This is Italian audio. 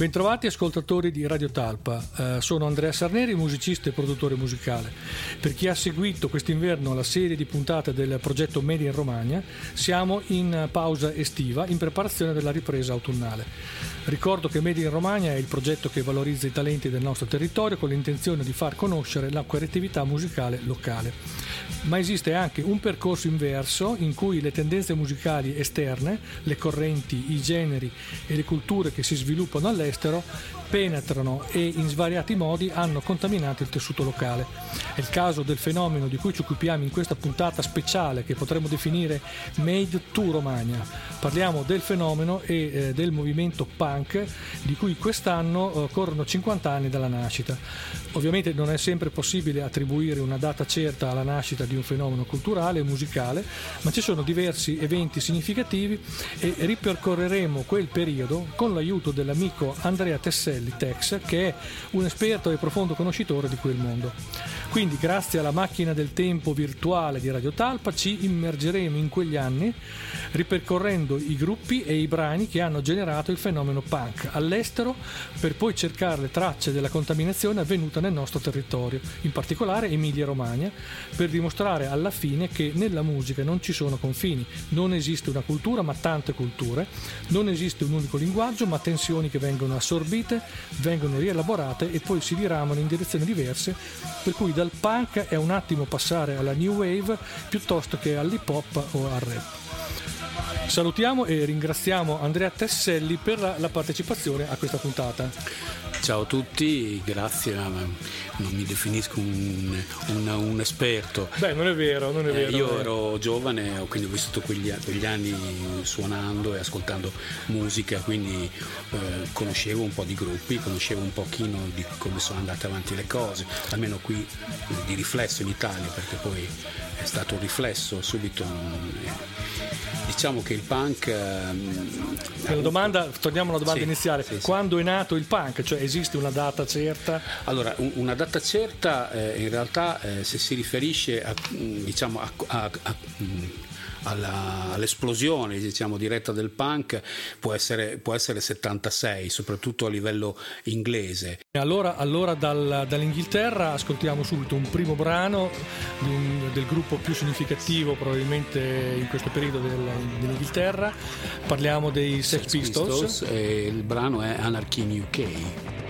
Bentrovati ascoltatori di Radio Talpa, sono Andrea Sarneri, musicista e produttore musicale. Per chi ha seguito quest'inverno la serie di puntate del progetto Made in Romagna, siamo in pausa estiva in preparazione della ripresa autunnale. Ricordo che Made in Romagna è il progetto che valorizza i talenti del nostro territorio con l'intenzione di far conoscere la creatività musicale locale. Ma esiste anche un percorso inverso in cui le tendenze musicali esterne, le correnti, i generi e le culture che si sviluppano all'estero penetrano e in svariati modi hanno contaminato il tessuto locale. È il caso del fenomeno di cui ci occupiamo in questa puntata speciale che potremmo definire Made to Romagna. Parliamo del fenomeno e del movimento punk di cui quest'anno corrono 50 anni dalla nascita. Ovviamente non è sempre possibile attribuire una data certa alla nascita di un fenomeno culturale e musicale, ma ci sono diversi eventi significativi e ripercorreremo quel periodo con l'aiuto dell'amico Andrea Tesselli, Tex, che è un esperto e profondo conoscitore di quel mondo. Quindi, grazie alla macchina del tempo virtuale di Radio Talpa, ci immergeremo in quegli anni, ripercorrendo i gruppi e i brani che hanno generato il fenomeno punk all'estero, per poi cercare le tracce della contaminazione avvenuta nel nostro territorio, in particolare Emilia-Romagna, per dimostrare alla fine che nella musica non ci sono confini, non esiste una cultura ma tante culture, non esiste un unico linguaggio ma tensioni che vengono assorbite, vengono rielaborate e poi si diramano in direzioni diverse, per cui dal punk è un attimo passare alla new wave piuttosto che all'hip hop o al rap. Salutiamo e ringraziamo Andrea Tesselli per la partecipazione a questa puntata. Ciao a tutti, grazie, non mi definisco un esperto. Beh, non è vero. Io ero giovane, quindi ho vissuto quegli anni suonando e ascoltando musica, quindi conoscevo un po' di gruppi, conoscevo un pochino di come sono andate avanti le cose, almeno qui di riflesso in Italia, perché poi è stato un riflesso subito. Diciamo che il punk torniamo alla domanda iniziale. Sì. Quando è nato il punk? Cioè esiste una data certa? Allora, una data certa in realtà se si riferisce all'esplosione diretta del punk può essere 76, soprattutto a livello inglese. Allora dall'Inghilterra ascoltiamo subito un primo brano del gruppo più significativo probabilmente in questo periodo dell'Inghilterra. Parliamo dei Sex Pistols e il brano è Anarchy in UK.